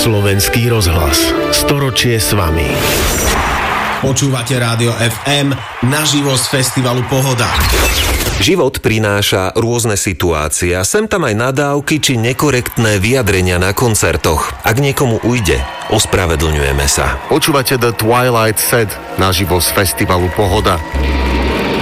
Slovenský rozhlas. Storočie s vami. Počúvate Rádio FM naživo z festivalu Pohoda. Život prináša rôzne situácie a sem tam aj nadávky či nekorektné vyjadrenia na koncertoch. Ak niekomu ujde, ospravedlňujeme sa. Počúvate The Twilight Set naživo z festivalu Pohoda.